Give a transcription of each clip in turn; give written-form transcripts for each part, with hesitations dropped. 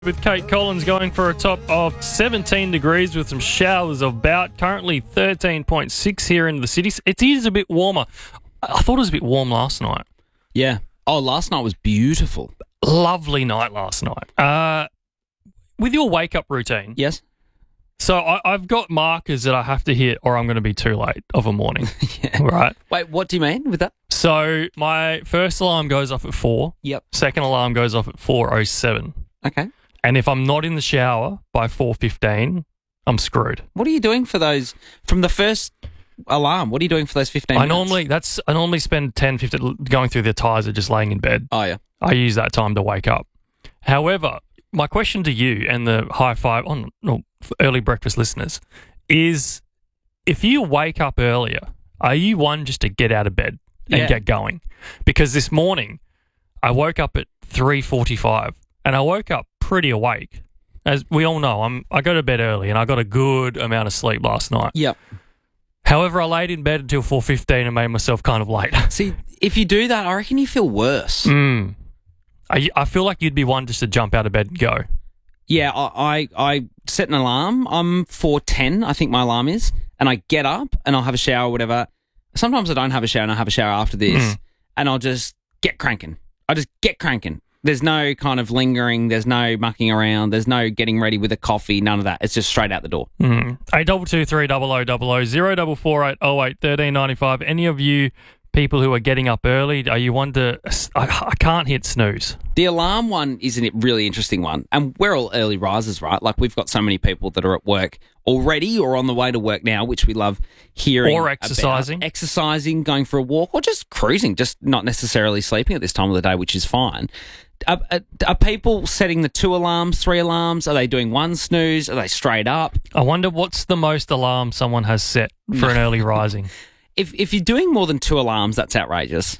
With Kate Collins going for a top of 17 degrees with some showers of bout. Currently 13.6 here in the city. It is a bit warmer. I thought it was a bit warm last night. Yeah. Oh, last night was beautiful. Lovely night last night. With your wake-up routine. Yes. So I've got markers that I have to hit or I'm going to be too late of a morning. Yeah. Right? Wait, what do you mean with that? So my first alarm goes off at 4. Yep. Second alarm goes off at 4:07. Okay. And if I'm not in the shower by 4:15, I'm screwed. What are you doing for those, from the first alarm, what are you doing for those 15 minutes? I normally spend 10, 15 going through the ties or just laying in bed. Oh, yeah. I use that time to wake up. However, my question to you and the high five on early breakfast listeners is, if you wake up earlier, are you one just to get out of bed and get going? Because this morning I woke up at 3:45 and I woke up pretty awake. As we all know, I go to bed early and I got a good amount of sleep last night. Yep. However, I laid in bed until 4:15 and made myself kind of late. See, if you do that, I reckon you feel worse. I feel like you'd be one just to jump out of bed and go. Yeah, I set an alarm. I'm 4:10, I think my alarm is, and I get up and I'll have a shower or whatever. Sometimes I don't have a shower and I have a shower after this, and I'll just get cranking. I just get cranking. There's no kind of lingering. There's no mucking around. There's no getting ready with a coffee. None of that. It's just straight out the door. 8223 0000 0448 08 1395. Any of you people who are getting up early, are you one to... I can't hit snooze. The alarm one is a really interesting one. And we're all early risers, right? Like, we've got so many people that are at work already or on the way to work now, which we love hearing. Or exercising. About. Exercising, going for a walk, or just cruising, just not necessarily sleeping at this time of the day, which is fine. Are people setting the 2 alarms, 3 alarms? Are they doing 1 snooze? Are they straight up? I wonder what's the most alarm someone has set for an early rising. If you're doing more than 2 alarms, that's outrageous.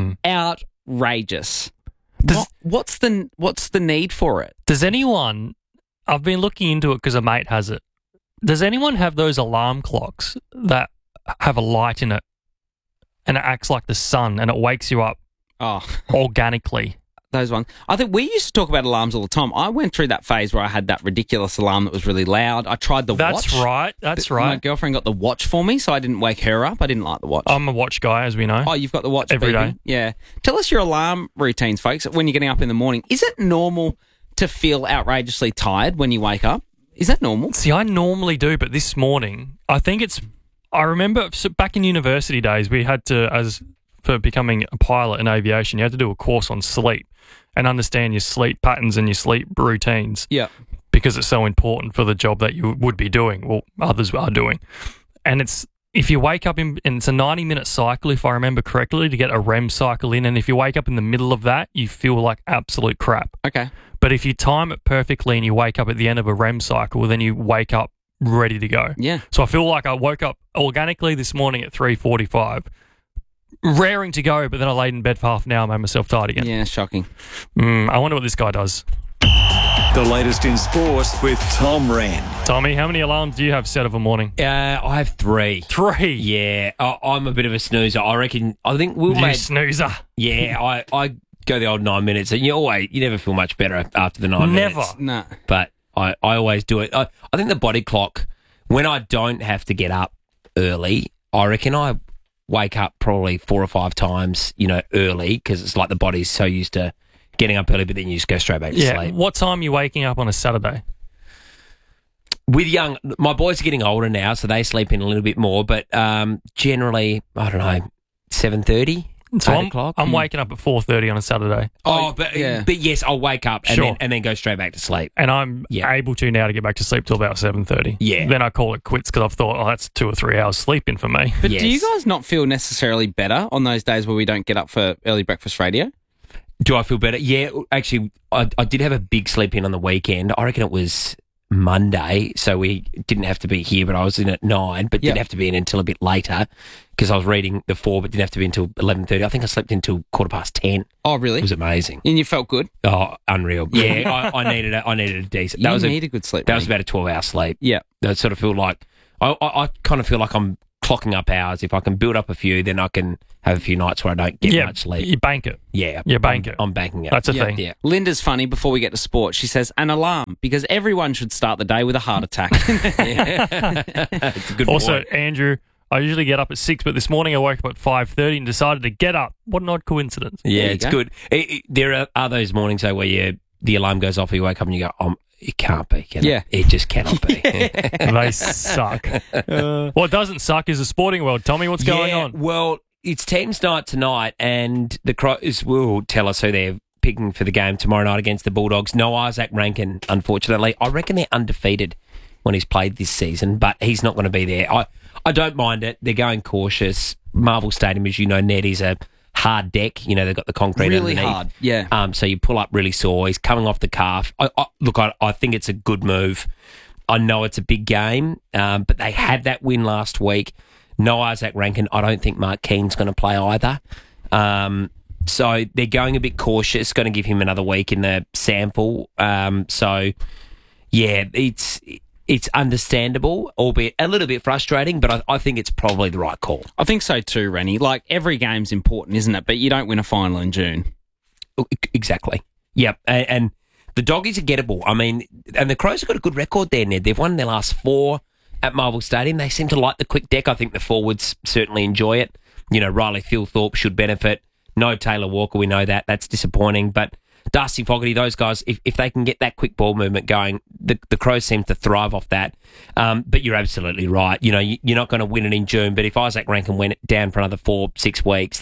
Outrageous. What's the need for it? Does anyone... I've been looking into it because a mate has it. Does anyone have those alarm clocks that have a light in it and it acts like the sun and it wakes you up organically? Those ones. I think we used to talk about alarms all the time. I went through that phase where I had that ridiculous alarm that was really loud. I tried the watch. That's right. My girlfriend got the watch for me, so I didn't wake her up. I didn't like the watch. I'm a watch guy, as we know. Oh, you've got the watch every baby. day. Yeah. Tell us your alarm routines, folks, when you're getting up in the morning. Is it normal to feel outrageously tired when you wake up? Is that normal? See, I normally do, but this morning, I remember back in university days, we had to, for becoming a pilot in aviation, you had to do a course on sleep and understand your sleep patterns and your sleep routines. Yeah. Because it's so important for the job that you would be doing, well, others are doing. And if you wake up and it's a 90-minute cycle, if I remember correctly, to get a REM cycle in. And if you wake up in the middle of that, you feel like absolute crap. Okay. But if you time it perfectly and you wake up at the end of a REM cycle, then you wake up ready to go. Yeah. So I feel like I woke up organically this morning at 3:45, raring to go, but then I laid in bed for half an hour and made myself tired again. Yeah, shocking. I wonder what this guy does. The latest in sports with Tom Wren. Tommy, how many alarms do you have set of a morning? I have 3. 3? Yeah, I'm a bit of a snoozer. I think we'll You make... snoozer. Yeah, I go the old 9 minutes, and you never feel much better after the 9 minutes. Never. No. But I always do it. I think the body clock, when I don't have to get up early, I reckon I wake up probably 4 or 5 times, early, because it's like the body's so used to getting up early, but then you just go straight back to sleep. What time are you waking up on a Saturday? My boys are getting older now, so they sleep in a little bit more, but generally, I don't know, 7:30, So 8 o'clock. I'm waking up at 4:30 on a Saturday. But yes, I'll wake up and then go straight back to sleep. And I'm able to now to get back to sleep till about 7:30. Yeah. Then I call it quits because I've thought, that's 2 or 3 hours sleeping for me. But do you guys not feel necessarily better on those days where we don't get up for early breakfast radio? Do I feel better? Yeah, actually, I did have a big sleep in on the weekend. I reckon it was Monday, so we didn't have to be here, but I was in at 9, but didn't have to be in until a bit later because I was reading the 4, but didn't have to be until 11:30. I think I slept until 10:15. Oh, really? It was amazing. And you felt good? Oh, unreal. Yeah, I needed a decent... You need a good sleep. That was about a 12-hour sleep. Yeah. I sort of feel like... I kind of feel like I'm clocking up hours. If I can build up a few, then I can have a few nights where I don't get much sleep. You bank it. Yeah. You bank it. I'm banking it. That's a thing. Yeah. Linda's funny before we get to sport. She says, an alarm, because everyone should start the day with a heart attack. It's a good Also, point. Andrew, I usually get up at 6, but this morning I woke up at 5:30 and decided to get up. What an odd coincidence. Yeah, There you it's go. good. There are those mornings, though, where the alarm goes off and you wake up and you go, it can't be, can Yeah. it? It just cannot be. They suck. What doesn't suck is the sporting world. Tell me what's going on. Well, it's teams night tonight, and the Crows will tell us who they're picking for the game tomorrow night against the Bulldogs. No Isaac Rankin, unfortunately. I reckon they're undefeated when he's played this season, but he's not going to be there. I don't mind it. They're going cautious. Marvel Stadium, as you know, Ned, is a hard deck. You know, they've got the concrete Really underneath. hard, yeah. So you pull up really sore. He's coming off the calf. I think it's a good move. I know it's a big game, but they had that win last week. No Isaac Rankin. I don't think Mark Keane's going to play either. So they're going a bit cautious. Going to give him another week in the sample. So yeah, it's understandable, albeit a little bit frustrating, but I think it's probably the right call. I think so too, Rennie. Like, every game's important, isn't it? But you don't win a final in June. Exactly. Yep. And the Doggies are gettable. I mean, and the Crows have got a good record there, Ned. They've won their last 4 at Marvel Stadium. They seem to like the quick deck. I think the forwards certainly enjoy it. You know, Riley Philthorpe should benefit. No Taylor Walker, we know that. That's disappointing. But Darcy Fogarty, those guys, if they can get that quick ball movement going, the Crows seem to thrive off that. But you're absolutely right. You know, you're not going to win it in June, but if Isaac Rankin went down for another 4-6 weeks,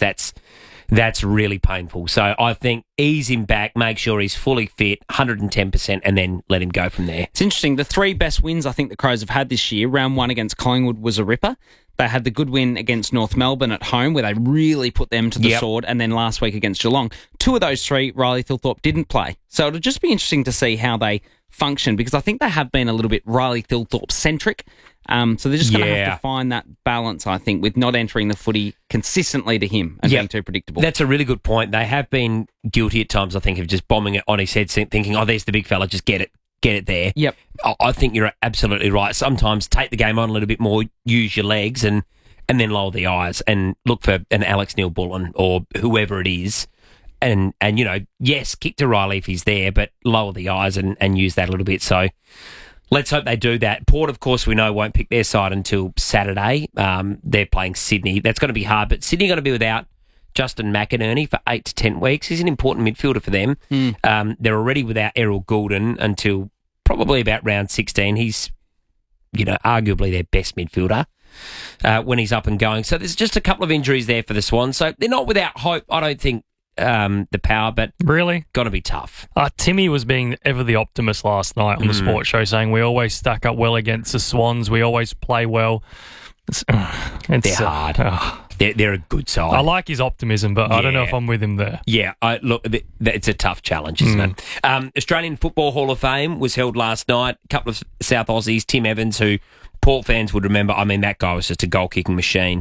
that's really painful. So I think ease him back, make sure he's fully fit, 110%, and then let him go from there. It's interesting. The 3 best wins I think the Crows have had this year, round 1 against Collingwood was a ripper. They had the good win against North Melbourne at home, where they really put them to the sword, and then last week against Geelong. 2 of those 3, Riley Philthorpe didn't play. So it'll just be interesting to see how they function, because I think they have been a little bit Riley Philthorpe-centric. So they're just going to have to find that balance, I think, with not entering the footy consistently to him and being too predictable. That's a really good point. They have been guilty at times, I think, of just bombing it on his head, thinking, oh, there's the big fella, just get it there. Yep. I think you're absolutely right. Sometimes take the game on a little bit more, use your legs, and then lower the eyes and look for an Alex Neil-Bullen or whoever it is. And you know, yes, kick to Riley if he's there, but lower the eyes and use that a little bit. So let's hope they do that. Port, of course, we know won't pick their side until Saturday. They're playing Sydney. That's going to be hard, but Sydney are going to be without Justin McInerney for 8 to 10 weeks. He's an important midfielder for them. They're already without Errol Goulden until probably about round 16. He's, you know, arguably their best midfielder when he's up and going. So there's just a couple of injuries there for the Swans. So they're not without hope, I don't think, the power, but Really? going to be tough. Timmy was being ever the optimist last night on the sports show, saying we always stack up well against the Swans. We always play well. It's They're hard. They're a good side. I like his optimism, but I don't know if I'm with him there. Yeah, look, it's a tough challenge, isn't it? Australian Football Hall of Fame was held last night. A couple of South Aussies, Tim Evans, who Port fans would remember. I mean, that guy was just a goal-kicking machine.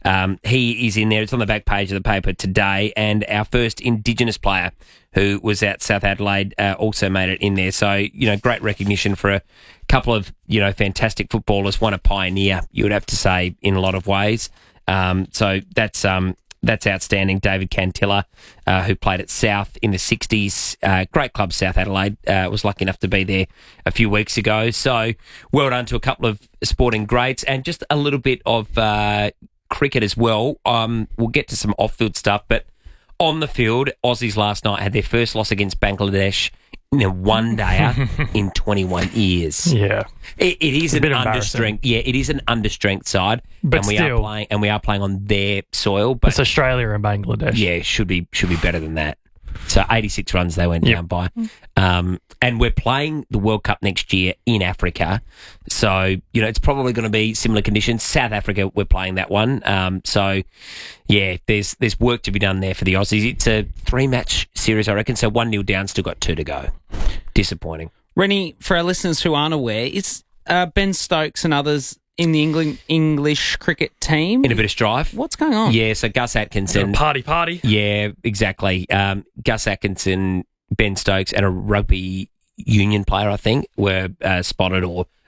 He is in there. It's on the back page of the paper today. And our first Indigenous player who was at South Adelaide also made it in there. So, you know, great recognition for a couple of, you know, fantastic footballers. One a pioneer, you would have to say, in a lot of ways. So that's outstanding. David Cantilla, who played at South in the 60s. Great club, South Adelaide. Was lucky enough to be there a few weeks ago. So well done to a couple of sporting greats, and just a little bit of cricket as well. We'll get to some off-field stuff, but on the field, Aussies last night had their first loss against Bangladesh in a one-dayer in 21 years. Yeah. It is an embarrassing. understrength. Yeah, it is an understrength side, But and we still- are playing on their soil. But It's Australia and Bangladesh. yeah, should be better than that. So 86 runs they went down by. And we're playing the World Cup next year in Africa. So, you know, it's probably going to be similar conditions. South Africa, we're playing that one. So, yeah, there's work to be done there for the Aussies. It's a 3-match series, I reckon. So 1-0 down, still got 2 to go. Disappointing. Rennie, for our listeners who aren't aware, it's Ben Stokes and others in the English cricket team. In a bit of strife. What's going on? Yeah, so Gus Atkinson. Party. Yeah, exactly. Gus Atkinson, Ben Stokes, and a rugby union player, I think, were spotted or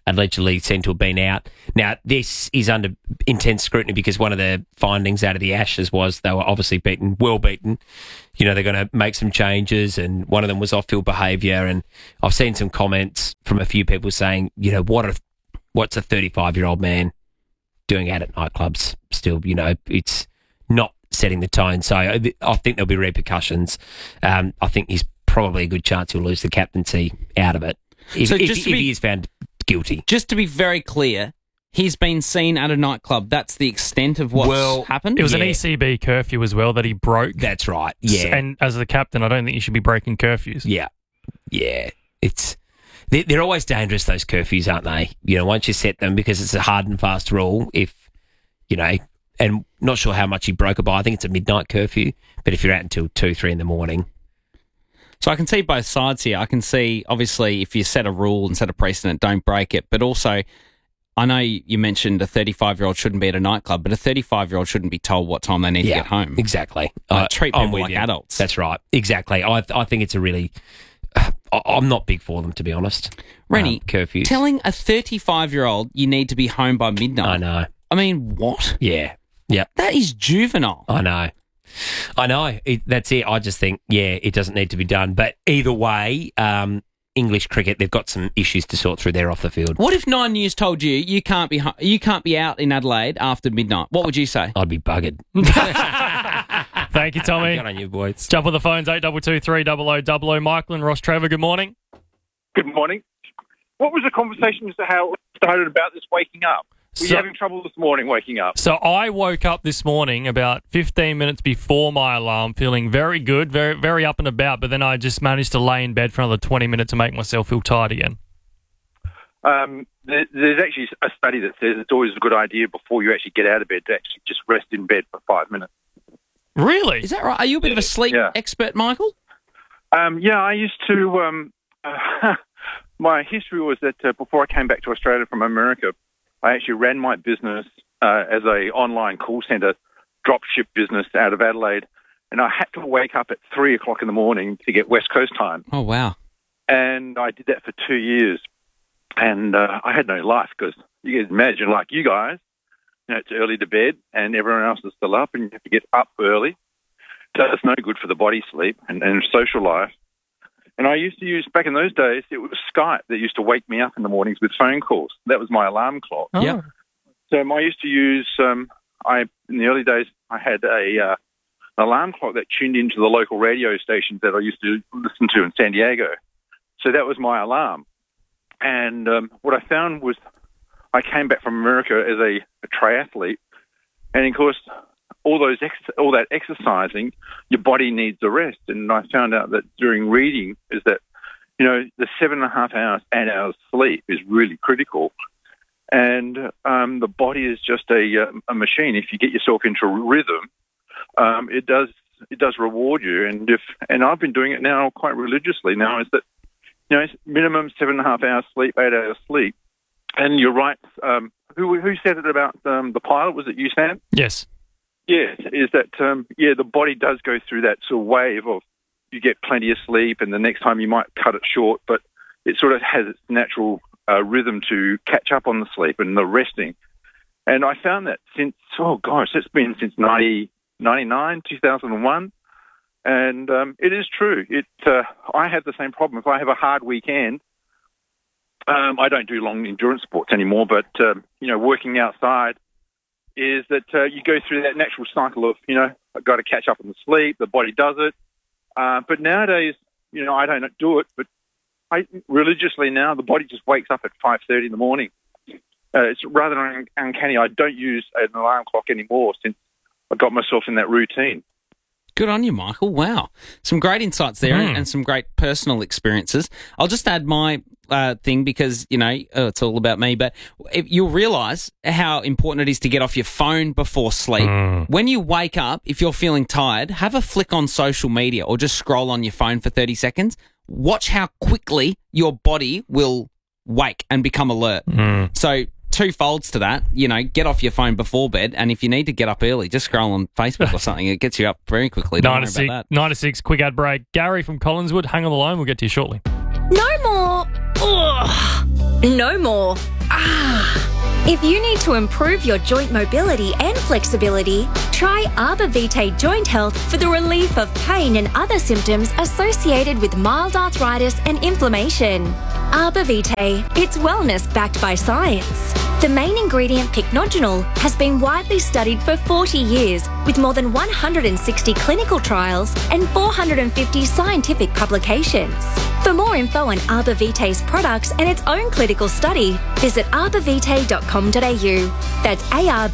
allegedly seem to have been out. Now, this is under intense scrutiny because one of the findings out of the Ashes was they were obviously well beaten. You know, they're going to make some changes, and one of them was off-field behaviour. And I've seen some comments from a few people saying, you know, what's a 35-year-old man doing out at nightclubs still? You know, it's not setting the tone. So I think there'll be repercussions. I think he's probably a good chance he'll lose the captaincy out of it if he is found guilty. Just to be very clear, he's been seen at a nightclub. That's the extent of what's happened? It was an ECB curfew as well that he broke. That's right, yeah. And as the captain, I don't think you should be breaking curfews. Yeah. They're always dangerous, those curfews, aren't they? You know, once you set them, because it's a hard and fast rule, if, you know, and not sure how much he broke it by. I think it's a midnight curfew, but if you're out until 2, 3 in the morning. So I can see both sides here. I can see, obviously, if you set a rule and set a precedent, don't break it. But also, I know you mentioned a 35-year-old shouldn't be at a nightclub, but a 35-year-old shouldn't be told what time they need to get home. Exactly. Treat people like adults. That's right. Exactly. I think it's a really... I'm not big for them, to be honest. Rennie, curfews. Telling a 35-year-old you need to be home by midnight. I know. I mean, what? Yeah. Yeah. That is juvenile. I know. That's it. I just think, it doesn't need to be done. But either way, English cricket, they've got some issues to sort through there off the field. What if 9 News told you you can't be out in Adelaide after midnight? What would you say? I'd be buggered. Thank you, Tommy. Good on you, boys. Jump on the phones, 8223 0000. Michael and Ross Trevor, good morning. Good morning. What was the conversation as to how it started about this waking up? Were you having trouble this morning waking up? So I woke up this morning about 15 minutes before my alarm, feeling very good, very, very up and about, but then I just managed to lay in bed for another 20 minutes to make myself feel tired again. There's actually a study that says it's always a good idea before you actually get out of bed to actually just rest in bed for 5 minutes. Really? Is that right? Are you a bit of a sleep expert, Michael? I used to... my history was that before I came back to Australia from America, I actually ran my business as a online call centre dropship business out of Adelaide, and I had to wake up at 3 o'clock in the morning to get West Coast time. Oh, wow. And I did that for 2 years, and I had no life because you can imagine, like you guys, you know, it's early to bed and everyone else is still up and you have to get up early. So it's no good for the body sleep and social life. And I used to use, back in those days, it was Skype that used to wake me up in the mornings with phone calls. That was my alarm clock. Oh. Yeah. So I used to use, in the early days, I had an alarm clock that tuned into the local radio stations that I used to listen to in San Diego. So that was my alarm. And what I found was I came back from America as a triathlete. And, of course, all that exercising, your body needs a rest. And I found out that during reading is that, you know, the 7.5 hours, 8 hours sleep is really critical. And the body is just a machine. If you get yourself into rhythm, it does reward you. And I've been doing it now quite religiously now, is that, you know, minimum 7.5 hours sleep, 8 hours sleep. And you're right. Who said it about the pilot? Was it you, Sam? Yes. Yes, is that, the body does go through that sort of wave of you get plenty of sleep and the next time you might cut it short, but it sort of has its natural rhythm to catch up on the sleep and the resting. And I found that it's been since 1999, 2001. And it is true. I have the same problem. If I have a hard weekend, I don't do long endurance sports anymore, but, working outside is that you go through that natural cycle of, I've got to catch up on the sleep, the body does it. But nowadays, I don't do it, but religiously now, the body just wakes up at 5:30 in the morning. It's rather uncanny. I don't use an alarm clock anymore since I got myself in that routine. Good on you, Michael. Wow. Some great insights there and some great personal experiences. I'll just add my thing because, it's all about me, but you'll realise how important it is to get off your phone before sleep. When you wake up, if you're feeling tired, have a flick on social media or just scroll on your phone for 30 seconds. Watch how quickly your body will wake and become alert. So two folds to that, get off your phone before bed, and if you need to get up early, just scroll on Facebook or something. It gets you up very quickly. Don't worry about that. 96, quick ad break. Gary from Collinswood, hang on the line. We'll get to you shortly. No more. Ugh. No more If you need to improve your joint mobility and flexibility, try Arbor Vitae Joint Health for the relief of pain and other symptoms associated with mild arthritis and inflammation. Arbor Vitae, it's wellness backed by science. The main ingredient, pycnogenol, has been widely studied for 40 years with more than 160 clinical trials and 450 scientific publications. For more info on Arbor Vitae's products and its own clinical study, visit arborvitae.com.au. That's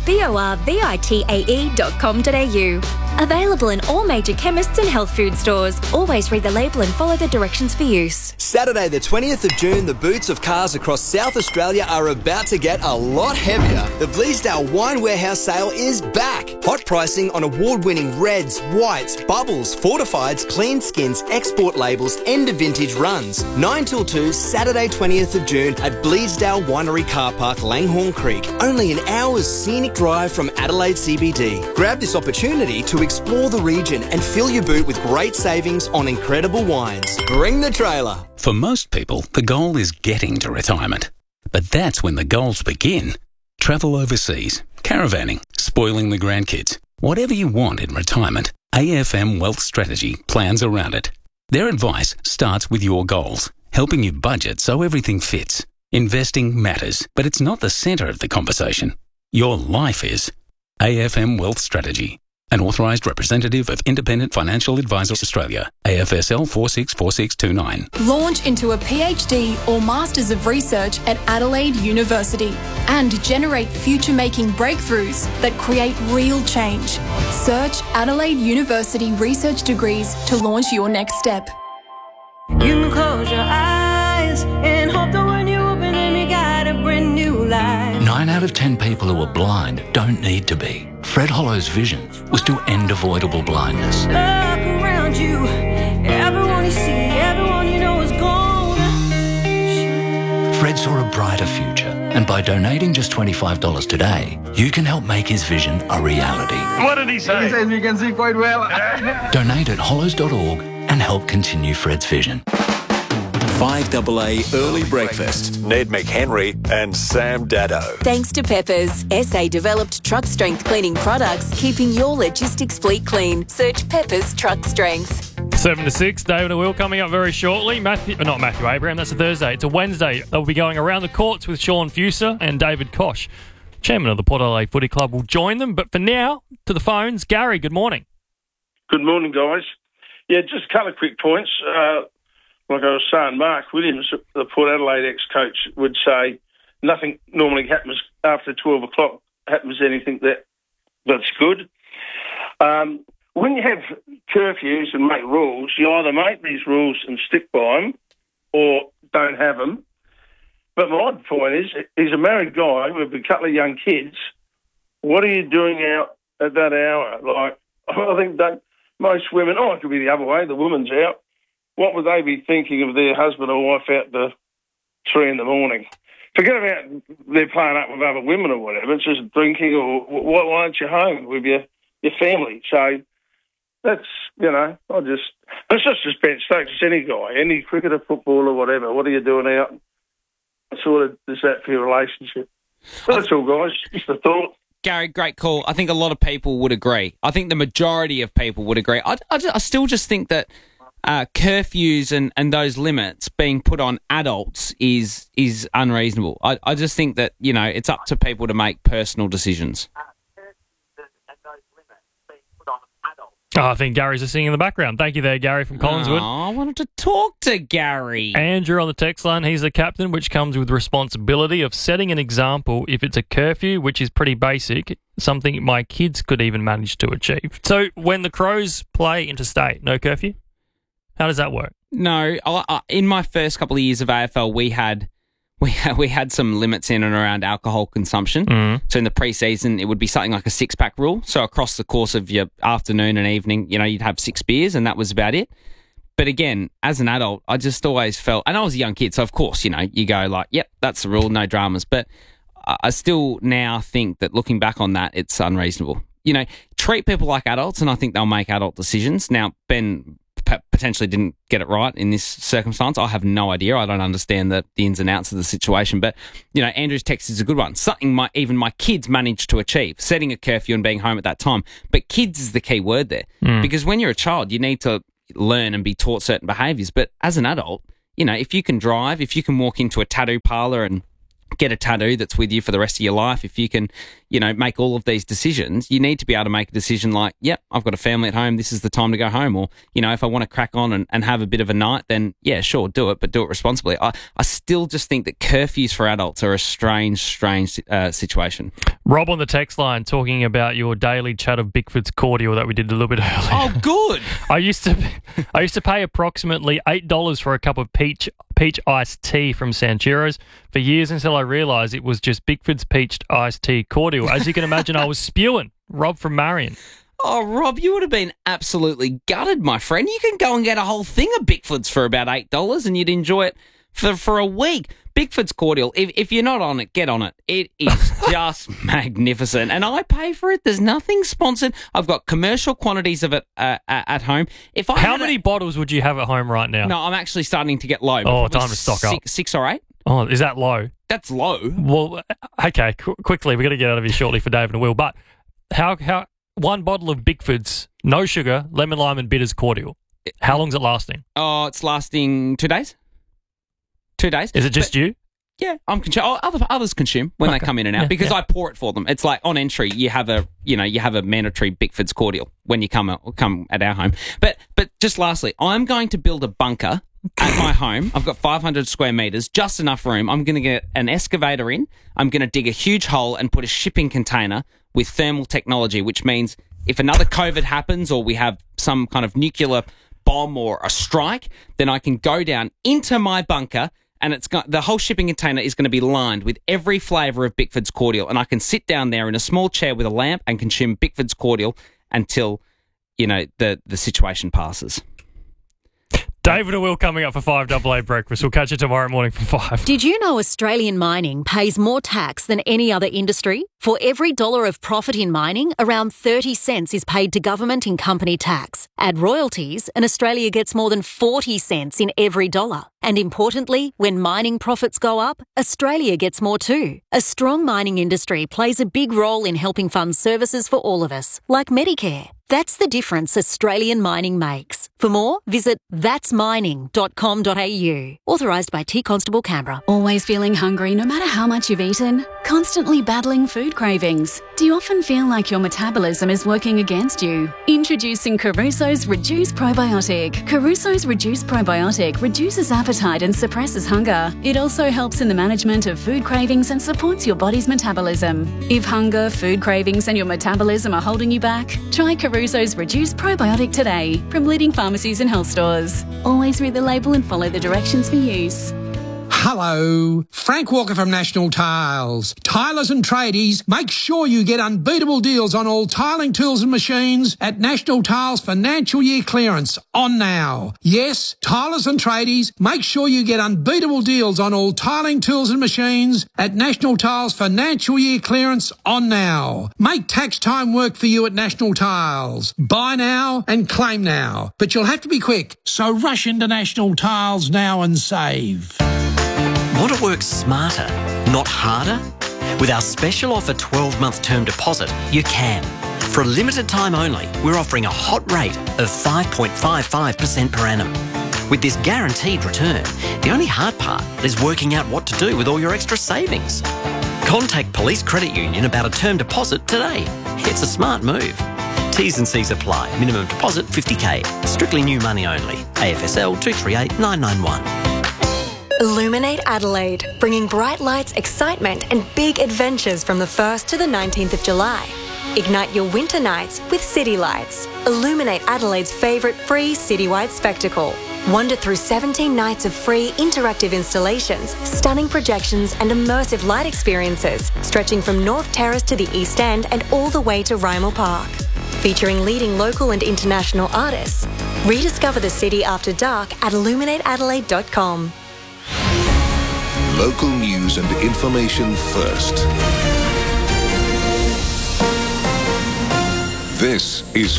arborvitae.com.au. Available in all major chemists and health food stores. Always read the label and follow the directions for use. Saturday the 20th of June, the boots of cars across South Australia are about to get a lot heavier. The Bleasdale Wine Warehouse sale is back. Hot pricing on award-winning reds, whites, bubbles, fortifieds, clean skins, export labels, end of vintage runs. 9 till 2, Saturday 20th of June at Bleasdale Winery Car Park, Langhorne Creek. Only an hour's scenic drive from Adelaide CBD. Grab this opportunity to explore the region and fill your boot with great savings on incredible wines. Bring the trailer. For most people, the goal is getting to retirement. But that's when the goals begin. Travel overseas, caravanning, spoiling the grandkids. Whatever you want in retirement, AFM Wealth Strategy plans around it. Their advice starts with your goals, helping you budget so everything fits. Investing matters, but it's not the centre of the conversation. Your life is. AFM Wealth Strategy. An authorised representative of Independent Financial Advisors Australia, AFSL 464629. Launch into a PhD or Masters of Research at Adelaide University and generate future-making breakthroughs that create real change. Search Adelaide University Research Degrees to launch your next step. You can close your eyes and hope that when you open them you got a brand new life. 9 out of 10 people who are blind don't need to be. Fred Hollow's vision was to end avoidable blindness. Look around you, everyone you see, everyone you know is gone. Fred saw a brighter future, and by donating just $25 today, you can help make his vision a reality. What did he say? He says you can see quite well. Donate at hollows.org and help continue Fred's vision. 5AA Early Breakfast. Ned McHenry and Sam Dado. Thanks to Peppers, SA-developed truck-strength cleaning products, keeping your logistics fleet clean. Search Peppers Truck Strength. 7 to 6, David and Will coming up very shortly. Not Matthew Abraham, that's a Thursday. It's a Wednesday. They'll be going around the courts with Sean Fuser and David Koch. Chairman of the Port Adelaide Footy Club will join them. But for now, to the phones. Gary, good morning. Good morning, guys. Yeah, just a couple of quick points. Like I was saying, Mark Williams, the Port Adelaide ex-coach, would say nothing normally happens after 12 o'clock, happens anything that's good. When you have curfews and make rules, you either make these rules and stick by them or don't have them. But my point is, he's a married guy with a couple of young kids. What are you doing out at that hour? Like, I think most women, it could be the other way, the woman's out. What would they be thinking of their husband or wife out to 3 in the morning? Forget about they're playing up with other women or whatever. It's just drinking or why aren't you home with your family? So that's, it's just as Ben Stokes as any guy, any cricketer, footballer, whatever. What are you doing out? What sort of is that for your relationship? So that's all, guys. Just a thought. Gary, great call. I think a lot of people would agree. I think the majority of people would agree. I still just think that curfews and those limits being put on adults is unreasonable. I just think that, it's up to people to make personal decisions. I think Gary's just singing in the background. Thank you there, Gary from Collinswood. I wanted to talk to Gary. Andrew on the text line, he's the captain, which comes with responsibility of setting an example if it's a curfew, which is pretty basic, something my kids could even manage to achieve. So when the Crows play interstate, no curfew? How does that work? No, in my first couple of years of AFL, we had some limits in and around alcohol consumption. Mm. So in the preseason, it would be something like a 6-pack rule. So across the course of your afternoon and evening, you'd have 6 beers and that was about it. But again, as an adult, I just always felt, and I was a young kid, so of course, you go like, yep, that's the rule, no dramas. But I still now think that looking back on that, it's unreasonable. Treat people like adults and I think they'll make adult decisions. Now, Ben potentially didn't get it right in this circumstance. I have no idea. I don't understand the ins and outs of the situation. But, Andrew's text is a good one. Something even my kids managed to achieve, setting a curfew and being home at that time. But kids is the key word there. Because when you're a child, you need to learn and be taught certain behaviours. But as an adult, if you can drive, if you can walk into a tattoo parlour and get a tattoo that's with you for the rest of your life, if you can, make all of these decisions, you need to be able to make a decision like, yep, I've got a family at home, this is the time to go home. Or, if I want to crack on and have a bit of a night, then yeah, sure, do it, but do it responsibly. I still just think that curfews for adults are a strange situation. Rob on the text line talking about your daily chat of Bickford's cordial that we did a little bit earlier. Oh, good. I used to pay approximately $8 for a cup of peach iced tea from Sanchero's for years until I realised it was just Bickford's peach iced tea cordial. As you can imagine, I was spewing. Rob from Marion. Oh, Rob, you would have been absolutely gutted, my friend. You can go and get a whole thing of Bickford's for about $8 and you'd enjoy it for a week. Bickford's cordial, if you're not on it, get on it. It is just magnificent. And I pay for it. There's nothing sponsored. I've got commercial quantities of it at home. How many bottles would you have at home right now? No, I'm actually starting to get low. Oh, time to stock up. 6 or 8. Oh, is that low? That's low. Well, okay, quickly, we've got to get out of here shortly for David and Will. But how one bottle of Bickford's, no sugar, lemon, lime and bitters cordial, how long's it lasting? Oh, it's lasting 2 days. 2 days. Is it just you? Yeah, I'm consuming. Others consume when they come in and out because I pour it for them. It's like on entry, you have a mandatory Bickford's cordial when you come at our home. But just lastly, I'm going to build a bunker at my home. I've got 500 square meters, just enough room. I'm going to get an excavator in. I'm going to dig a huge hole and put a shipping container with thermal technology, which means if another COVID happens or we have some kind of nuclear bomb or a strike, then I can go down into my bunker. And the whole shipping container is going to be lined with every flavour of Bickford's cordial. And I can sit down there in a small chair with a lamp and consume Bickford's cordial until, the situation passes. David and Will coming up for 5AA breakfast. We'll catch you tomorrow morning from 5. Did you know Australian mining pays more tax than any other industry? For every $1 of profit in mining, around 30 cents is paid to government in company tax. Add royalties, and Australia gets more than 40 cents in every dollar. And importantly, when mining profits go up, Australia gets more too. A strong mining industry plays a big role in helping fund services for all of us, like Medicare. That's the difference Australian mining makes. For more, visit thatsmining.com.au. Authorised by T Constable Canberra. Always feeling hungry no matter how much you've eaten? Constantly battling food cravings? Do you often feel like your metabolism is working against you? Introducing Caruso's Reduce Probiotic. Caruso's Reduce Probiotic reduces appetite and suppresses hunger. It also helps in the management of food cravings and supports your body's metabolism. If hunger, food cravings and your metabolism are holding you back, try Caruso's Reduce Probiotic today from leading pharmacies and health stores. Always read the label and follow the directions for use. Hello, Frank Walker from National Tiles. Tilers and tradies, make sure you get unbeatable deals on all tiling tools and machines at National Tiles Financial Year Clearance on now. Yes, tilers and tradies, make sure you get unbeatable deals on all tiling tools and machines at National Tiles Financial Year Clearance on now. Make tax time work for you at National Tiles. Buy now and claim now. But you'll have to be quick, so rush into National Tiles now and save. Want to work smarter, not harder? With our special offer 12-month term deposit, you can. For a limited time only, we're offering a hot rate of 5.55% per annum. With this guaranteed return, the only hard part is working out what to do with all your extra savings. Contact Police Credit Union about a term deposit today. It's a smart move. T's and C's apply. Minimum deposit $50,000. Strictly new money only. AFSL 238991. Illuminate Adelaide, bringing bright lights, excitement and big adventures from the 1st to the 19th of July. Ignite your winter nights with City Lights. Illuminate Adelaide's favourite free citywide spectacle. Wander through 17 nights of free interactive installations, stunning projections and immersive light experiences, stretching from North Terrace to the East End and all the way to Rymel Park. Featuring leading local and international artists. Rediscover the city after dark at illuminateadelaide.com. Local news and information first. This is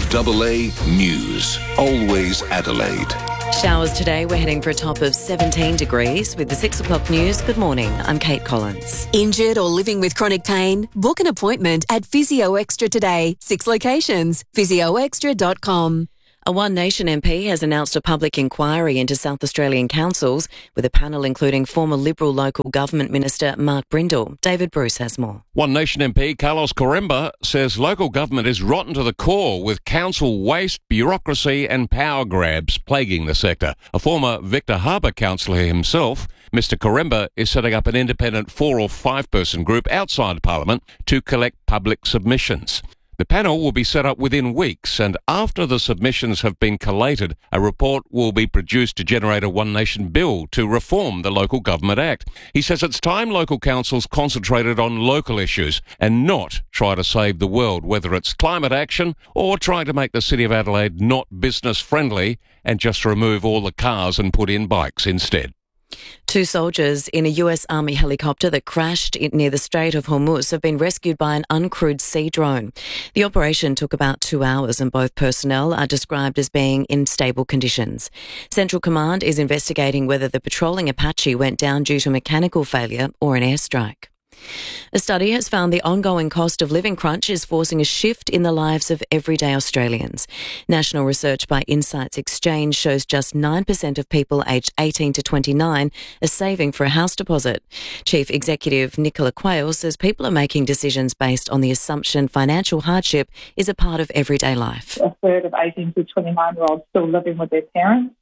5AA News. Always Adelaide. Showers today. We're heading for a top of 17 degrees. With the 6 o'clock news, good morning. I'm Kate Collins. Injured or living with chronic pain? Book an appointment at Physio Extra today. 6 locations. physioextra.com. A One Nation MP has announced a public inquiry into South Australian councils, with a panel including former Liberal local government minister Mark Brindle. David Bruce has more. One Nation MP Carlos Coremba says local government is rotten to the core, with council waste, bureaucracy and power grabs plaguing the sector. A former Victor Harbour councillor himself, Mr Coremba is setting up an independent 4 or 5 person group outside Parliament to collect public submissions. The panel will be set up within weeks, and after the submissions have been collated, a report will be produced to generate a One Nation bill to reform the Local Government Act. He says it's time local councils concentrated on local issues and not try to save the world, whether it's climate action or trying to make the City of Adelaide not business friendly and just remove all the cars and put in bikes instead. 2 soldiers in a US Army helicopter that crashed near the Strait of Hormuz have been rescued by an uncrewed sea drone. The operation took about 2 hours and both personnel are described as being in stable conditions. Central Command is investigating whether the patrolling Apache went down due to mechanical failure or an airstrike. A study has found the ongoing cost of living crunch is forcing a shift in the lives of everyday Australians. National research by Insights Exchange shows just 9% of people aged 18 to 29 are saving for a house deposit. Chief Executive Nicola Quayle says people are making decisions based on the assumption financial hardship is a part of everyday life. A third of 18 to 29-year-olds still living with their parents.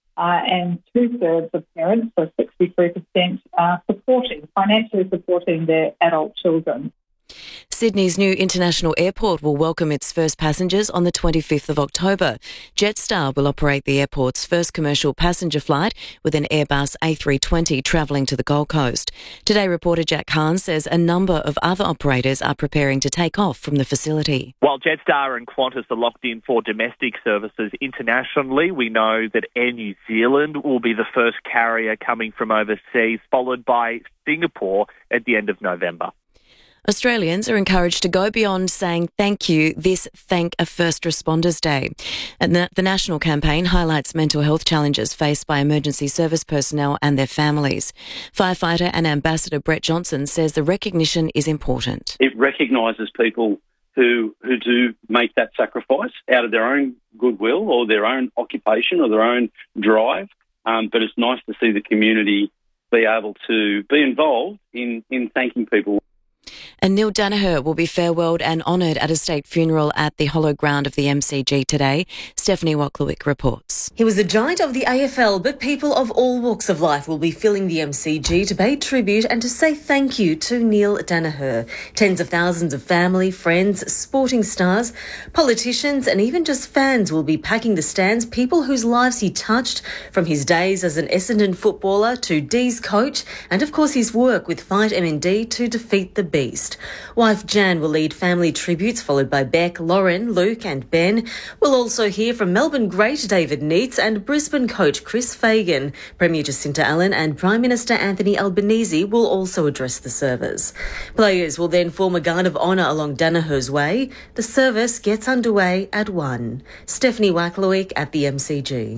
And 2/3 of parents, so 63%, are financially supporting their adult children. Sydney's new international airport will welcome its first passengers on the 25th of October. Jetstar will operate the airport's first commercial passenger flight with an Airbus A320 travelling to the Gold Coast. Today, reporter Jack Hahn says a number of other operators are preparing to take off from the facility. While Jetstar and Qantas are locked in for domestic services internationally, we know that Air New Zealand will be the first carrier coming from overseas, followed by Singapore at the end of November. Australians are encouraged to go beyond saying thank you this Thank a First Responders Day. And the national campaign highlights mental health challenges faced by emergency service personnel and their families. Firefighter and Ambassador Brett Johnson says the recognition is important. It recognises people who do make that sacrifice out of their own goodwill or their own occupation or their own drive. But it's nice to see the community be able to be involved in thanking people. And Neil Danaher will be farewelled and honoured at a state funeral at the hollow ground of the MCG today. Stephanie Wacklewick reports. He was a giant of the AFL, but people of all walks of life will be filling the MCG to pay tribute and to say thank you to Neil Danaher. Tens of thousands of family, friends, sporting stars, politicians and even just fans will be packing the stands, people whose lives he touched, from his days as an Essendon footballer to D's coach and of course his work with Fight MND to defeat the Beast. Wife Jan will lead family tributes, followed by Beck, Lauren, Luke and Ben. We'll also hear from Melbourne great David Neitz and Brisbane coach Chris Fagan. Premier Jacinta Allen and Prime Minister Anthony Albanese will also address the service. Players will then form a guard of honour along Danaher's way. The service gets underway at 1. Stephanie Wacklewick at the MCG.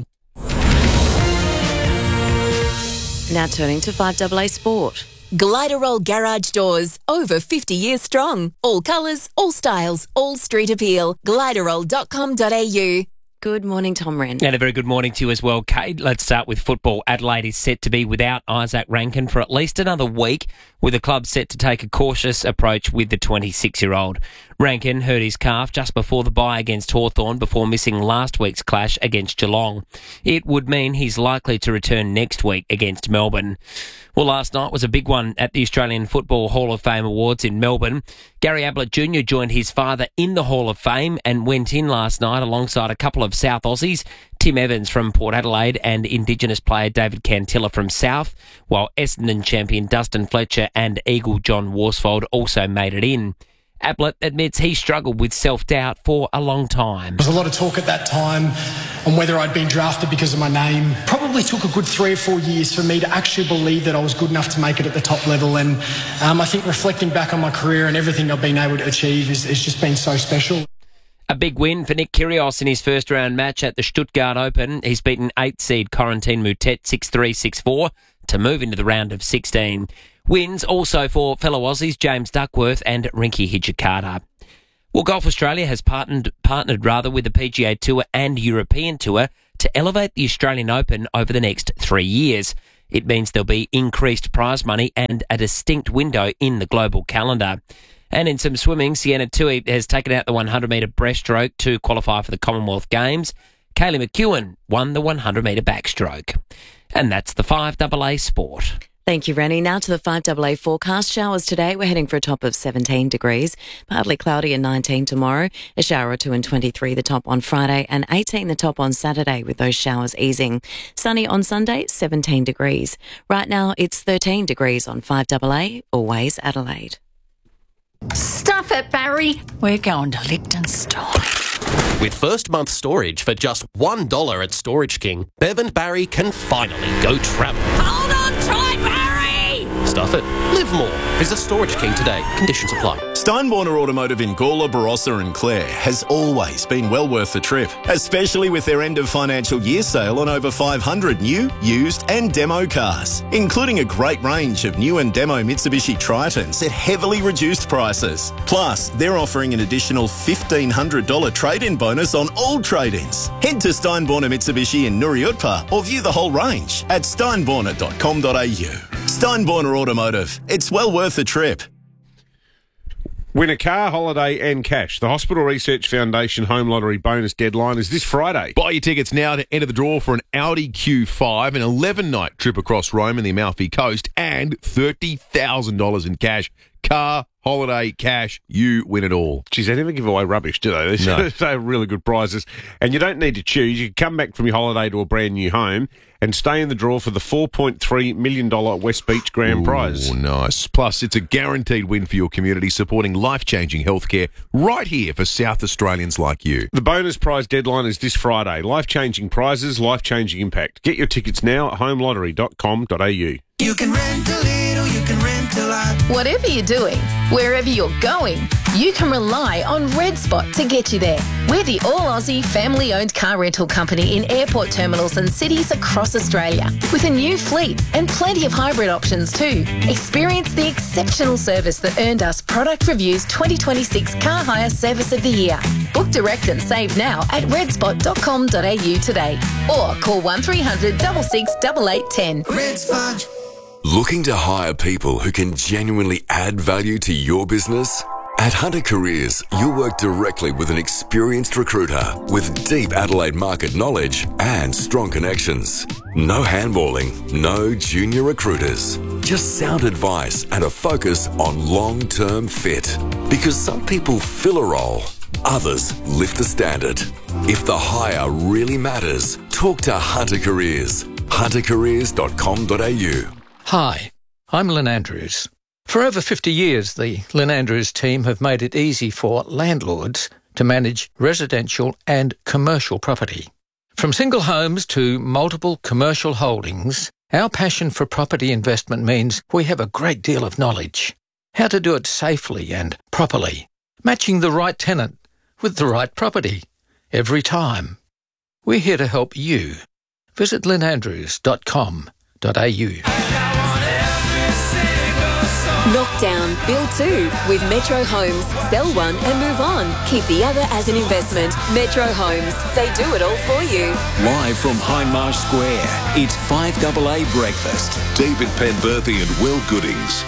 Now turning to 5AA Sport. Gliderol Garage Doors, over 50 years strong. All colours, all styles, all street appeal. Gliderol.com.au. Good morning, Tom Wren. And a very good morning to you as well, Kate. Let's start with football. Adelaide is set to be without Isaac Rankin for at least another week, with the club set to take a cautious approach with the 26-year-old. Rankin hurt his calf just before the bye against Hawthorn before missing last week's clash against Geelong. It would mean he's likely to return next week against Melbourne. Well, last night was a big one at the Australian Football Hall of Fame Awards in Melbourne. Gary Ablett Jr. joined his father in the Hall of Fame and went in last night alongside a couple of South Aussies, Tim Evans from Port Adelaide and Indigenous player David Cantilla from South, while Essendon champion Dustin Fletcher and Eagle John Worsfold also made it in. Ablett admits he struggled with self-doubt for a long time. There was a lot of talk at that time on whether I'd been drafted because of my name. Probably took a good 3 or 4 years for me to actually believe that I was good enough to make it at the top level. And I think reflecting back on my career and everything I've been able to achieve has just been so special. A big win for Nick Kyrgios in his first-round match at the Stuttgart Open. He's beaten 8th-seed Corentin Moutet 6-3, 6-4 to move into the round of 16. Wins also for fellow Aussies James Duckworth and Rinky Hijikata. Well, Golf Australia has partnered with the PGA Tour and European Tour to elevate the Australian Open over the next 3 years. It means there'll be increased prize money and a distinct window in the global calendar. And in some swimming, Sienna Tui has taken out the 100-metre breaststroke to qualify for the Commonwealth Games. Kaylee McEwen won the 100-metre backstroke. And that's the 5AA Sport. Thank you, Rennie. Now to the 5AA forecast. Showers today. We're heading for a top of 17 degrees. Partly cloudy and 19 tomorrow. A shower or two and 23 the top on Friday and 18 the top on Saturday with those showers easing. Sunny on Sunday, 17 degrees. Right now it's 13 degrees on 5AA, always Adelaide. Stuff it, Barry. We're going to Liechtenstein. With first month storage for just $1 at Storage King, Bev and Barry can finally go travel. Hold on tight, Barry! Stuff it. Live more. Visit Storage King today. Conditions apply. Steinborner Automotive in Gawler, Barossa and Clare has always been well worth the trip, especially with their end of financial year sale on over 500 new, used and demo cars, including a great range of new and demo Mitsubishi Tritons at heavily reduced prices. Plus, they're offering an additional $1,500 trade-in bonus on all trade-ins. Head to Steinborner Mitsubishi in Nuriutpa or view the whole range at steinborner.com.au. Steinborner Automotive. It's well worth the trip. Win a car, holiday and cash. The Hospital Research Foundation Home Lottery bonus deadline is this Friday. Buy your tickets now to enter the draw for an Audi Q5, an 11-night trip across Rome and the Amalfi Coast, and $30,000 in cash. Car, holiday, cash, you win it all. Geez, they never give away rubbish, do they? They're really good prizes. And you don't need to choose. You can come back from your holiday to a brand new home and stay in the draw for the $4.3 million West Beach Grand Prize. Oh, nice. Plus, it's a guaranteed win for your community, supporting life-changing healthcare right here for South Australians like you. The bonus prize deadline is this Friday. Life-changing prizes, life-changing impact. Get your tickets now at homelottery.com.au. You can rent a little, you can rent a lot. Whatever you're doing, wherever you're going, you can rely on Red Spot to get you there. We're the all-Aussie family-owned car rental company in airport terminals and cities across Australia, with a new fleet and plenty of hybrid options too. Experience the exceptional service that earned us Product Review's 2026 Car Hire Service of the Year. Book direct and save now at redspot.com.au today, or call 1300 66 8810. Red Spot. Looking to hire people who can genuinely add value to your business? At Hunter Careers, you'll work directly with an experienced recruiter with deep Adelaide market knowledge and strong connections. No handballing, no junior recruiters. Just sound advice and a focus on long-term fit. Because some people fill a role, others lift the standard. If the hire really matters, talk to Hunter Careers. huntercareers.com.au. Hi, I'm Lynn Andrews. For over 50 years, the Lynn Andrews team have made it easy for landlords to manage residential and commercial property. From single homes to multiple commercial holdings, our passion for property investment means we have a great deal of knowledge. How to do it safely and properly, matching the right tenant with the right property every time. We're here to help you. Visit lynnandrews.com.au. Knockdown, build two with Metro Homes. Sell one and move on. Keep the other as an investment. Metro Homes. They do it all for you. Live from Hindmarsh Square, it's 5AA Breakfast. David Penberthy and Will Goodings.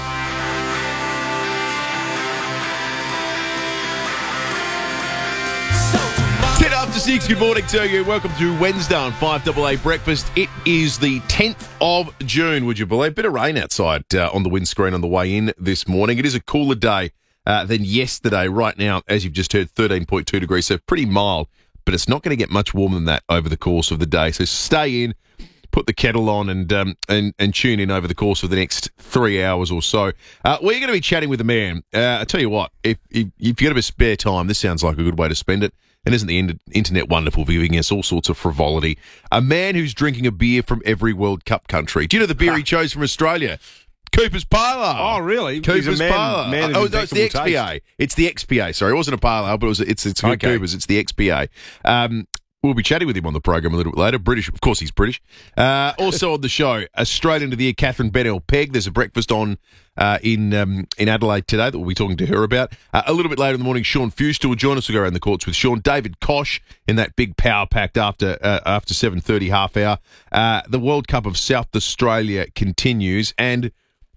10 after 6, good morning to you. Welcome to Wednesday on 5AA Breakfast. It is the 10th of June, would you believe? Bit of rain outside on the windscreen on the way in this morning. It is a cooler day than yesterday. Right now, as you've just heard, 13.2 degrees, so pretty mild. But it's not going to get much warmer than that over the course of the day. So stay in, put the kettle on and tune in over the course of the next 3 hours or so. We're going to be chatting with a man. I tell you what, if you've got a bit of spare time, this sounds like a good way to spend it. And isn't the internet wonderful for giving us all sorts of frivolity? A man who's drinking a beer from every World Cup country. Do you know the beer he chose from Australia? Cooper's Parlour. Oh, really? Cooper's He's a man Parlour. of No, it's the impeccable XPA. taste. It's the XPA. Sorry, it wasn't a parlour, but it's Okay. Cooper's. It's the XPA. We'll be chatting with him on the program a little bit later. British, of course, he's British. Also on the show, Australian of the Year, Catherine Bennell-Pegg. There's a breakfast on in Adelaide today that we'll be talking to her about. A little bit later in the morning, Sean Fewster will join us. We'll go around the courts with Sean. David Koch in that big power packed after 7:30 half hour. The World Cup of South Australia continues, and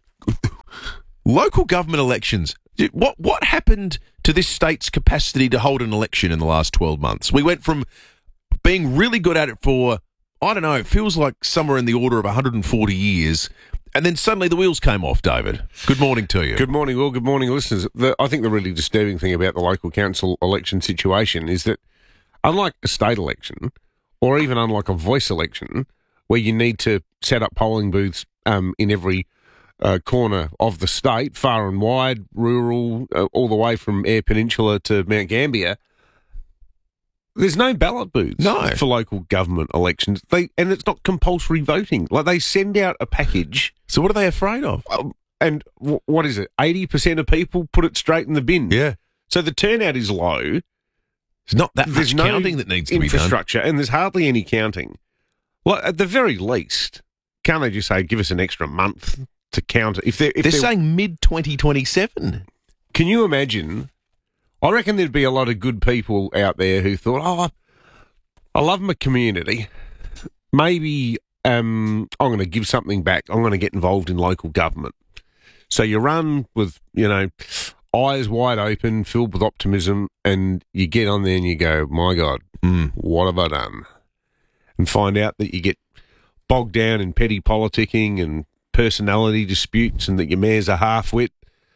local government elections. What happened to this state's capacity to hold an election in the last 12 months? We went from being really good at it for, I don't know, it feels like somewhere in the order of 140 years, and then suddenly the wheels came off, David. Good morning to you. Good morning, Will. Good morning, listeners. I think the really disturbing thing about the local council election situation is that, unlike a state election, or even unlike a voice election, where you need to set up polling booths in every corner of the state, far and wide, rural, all the way from Eyre Peninsula to Mount Gambier, there's no ballot booths for local government elections. And it's not compulsory voting. Like, they send out a package. So what are they afraid of? And what is it? 80% of people put it straight in the bin. Yeah. So the turnout is low. There's not that There's much no counting that needs to be done. Infrastructure, and there's hardly any counting. Well, at the very least, can't they just say, give us an extra month to count it? If they're saying mid-2027. Can you imagine? I reckon there'd be a lot of good people out there who thought, I love my community. Maybe I'm going to give something back. I'm going to get involved in local government. So you run with, eyes wide open, filled with optimism, and you get on there and you go, my God, what have I done? And find out that you get bogged down in petty politicking and personality disputes, and that your mayor's a half-wit.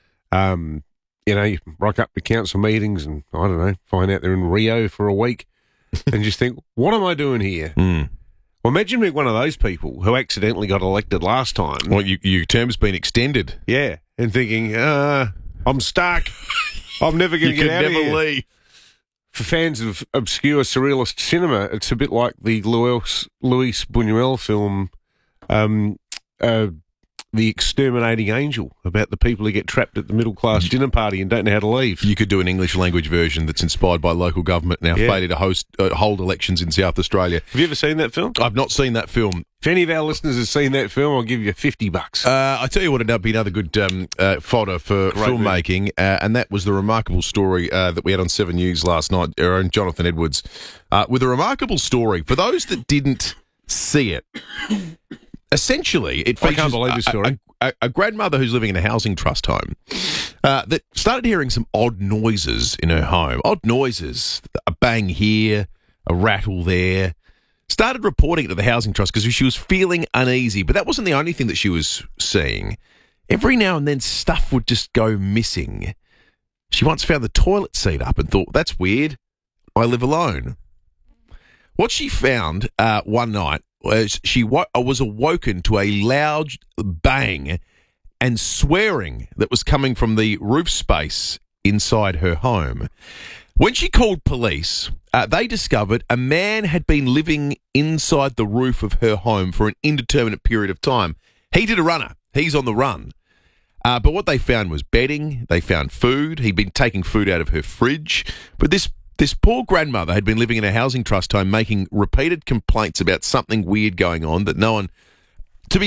You rock up to council meetings and, I don't know, find out they're in Rio for a week and just think, what am I doing here? Well, imagine being one of those people who accidentally got elected last time. Well, your term's been extended. Yeah, and thinking, I'm stuck. I'm never going to get out of here. You could never leave. For fans of obscure surrealist cinema, it's a bit like the Luis Buñuel film, The Exterminating Angel, about the people who get trapped at the middle-class dinner party and don't know how to leave. You could do an English language version that's inspired by local government now failure to hold elections in South Australia. Have you ever seen that film? I've not seen that film. If any of our listeners have seen that film, I'll give you $50. I tell you what, it'd be another good fodder for filmmaking, and that was the remarkable story that we had on 7 News last night, our own Jonathan Edwards, with a remarkable story. For those that didn't see it, essentially, it features I can't believe this story. A grandmother who's living in a housing trust home that started hearing some odd noises in her home. Odd noises, a bang here, a rattle there. Started reporting it to the housing trust because she was feeling uneasy. But that wasn't the only thing that she was seeing. Every now and then, stuff would just go missing. She once found the toilet seat up and thought, that's weird. I live alone. What she found one night was she was awoken to a loud bang and swearing that was coming from the roof space inside her home. When she called police, they discovered a man had been living inside the roof of her home for an indeterminate period of time. He did a runner. He's on the run. But what they found was bedding. They found food. He'd been taking food out of her fridge. But this poor grandmother had been living in a housing trust home making repeated complaints about something weird going on that no one... To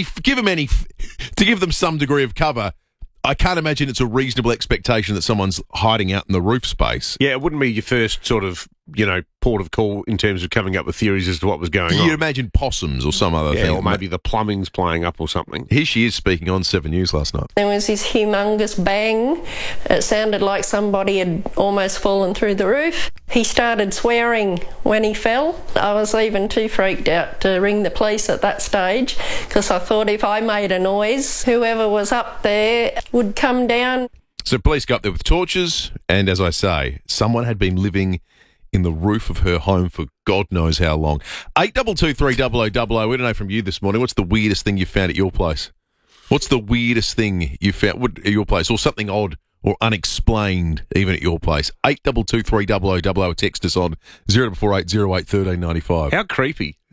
give them some degree of cover, I can't imagine it's a reasonable expectation that someone's hiding out in the roof space. Yeah, it wouldn't be your first sort of, port of call in terms of coming up with theories as to what was going on. You'd imagine possums or some other thing. Or maybe the plumbing's playing up or something. Here she is speaking on 7 News last night. There was this humongous bang. It sounded like somebody had almost fallen through the roof. He started swearing when he fell. I was even too freaked out to ring the police at that stage because I thought if I made a noise, whoever was up there would come down. So police go up there with torches, and as I say, someone had been living in the roof of her home for God knows how long. 82230000. We don't know from you this morning. What's the weirdest thing you found at your place? What's the weirdest thing you found at your place, or something odd or unexplained even at your place? 82230000. Text us on 0480 08 1395. How creepy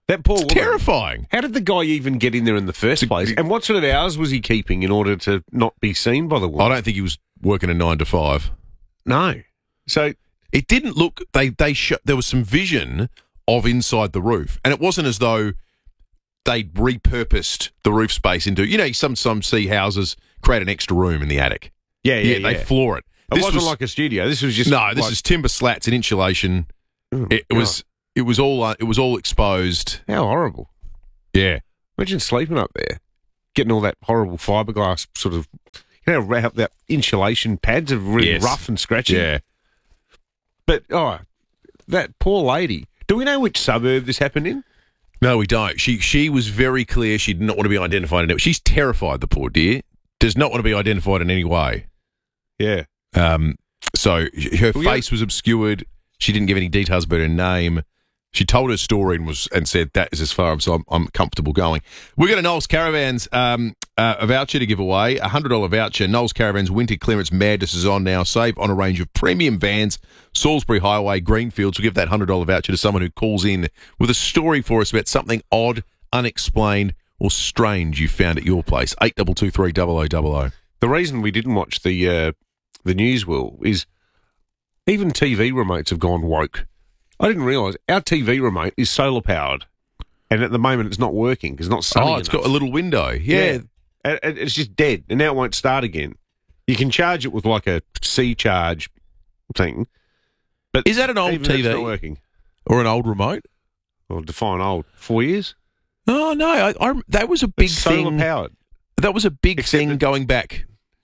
That poor woman. Terrifying. How did the guy even get in there in the first place? And what sort of hours was he keeping in order to not be seen by the woman? I don't think he was working a 9 to 5. No. So it didn't look. There was some vision of inside the roof, and it wasn't as though they'd repurposed the roof space into. You know, some see houses create an extra room in the attic. Yeah. They floor it. It wasn't like a studio. This was just This is timber slats and insulation. It was all exposed. How horrible. Yeah. Imagine sleeping up there, getting all that horrible fiberglass sort of, that insulation pads are really rough and scratchy. Yeah. But, that poor lady. Do we know which suburb this happened in? No, we don't. She was very clear she did not want to be identified. She's terrified, the poor dear. Does not want to be identified in any way. Yeah. So her face was obscured. She didn't give any details about her name. She told her story and said that is as far as I'm comfortable going. We've got a Knowles Caravans a voucher to give away, a $100 voucher. Knowles Caravans winter clearance madness is on now. Save on a range of premium vans, Salisbury Highway, Greenfields. We'll give that $100 voucher to someone who calls in with a story for us about something odd, unexplained, or strange you found at your place. 8223 0000. The reason we didn't watch the news, Will, is even TV remotes have gone woke. I didn't realise our TV remote is solar powered, and at the moment it's not working because it's not sunny it's got a little window. Yeah. It's just dead, and now it won't start again. You can charge it with like a C charge thing, but is that an old TV? It's not working, or an old remote? Well, define old. 4 years? Oh no, that was a big thing. Solar powered. That was a big thing going back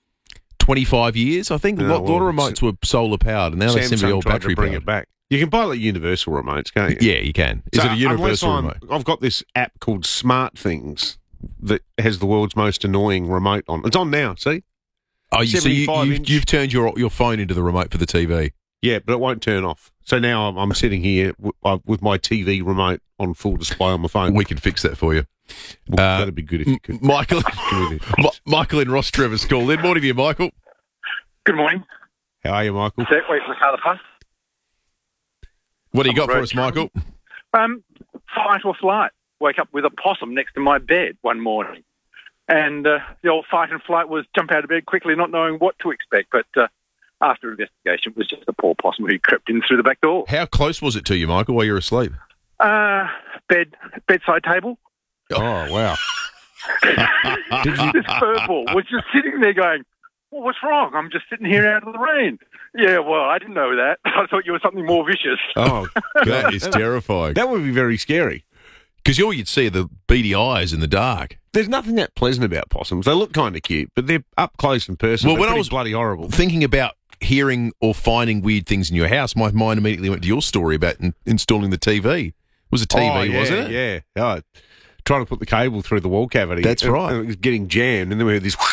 25 years. I think a lot of remotes were solar powered, and now they seem to be all battery bring powered. it back. You can buy like universal remotes, can't you? Yeah, you can. Is it a universal remote? I've got this app called Smart Things that has the world's most annoying remote on. It's on now, see? Oh, you've turned your phone into the remote for the TV. Yeah, but it won't turn off. So now I'm sitting here with my TV remote on full display on my phone. We can fix that for you. Well, that'd be good if you could. Michael in Ross Trevor's called in. Morning to you, Michael. Good morning. How are you, Michael? Wait for the car to pass. What do you got for us, Michael? Fight or flight. Woke up with a possum next to my bed one morning. And the old fight and flight was jump out of bed quickly, not knowing what to expect. But after investigation, it was just a poor possum who crept in through the back door. How close was it to you, Michael, while you were asleep? Bedside table. Oh, wow. This furball was just sitting there going, well, what's wrong? I'm just sitting here out of the rain. Yeah, well, I didn't know that. I thought you were something more vicious. Oh, that is terrifying. That would be very scary. Because all you'd see are the beady eyes in the dark. There's nothing that pleasant about possums. They look kind of cute, but they're up close and personal. Well, when I was bloody horrible. Thinking about hearing or finding weird things in your house, my mind immediately went to your story about installing the TV. It was a TV, wasn't it? Yeah. Trying to put the cable through the wall cavity. That's right. And it was getting jammed, and then we heard this...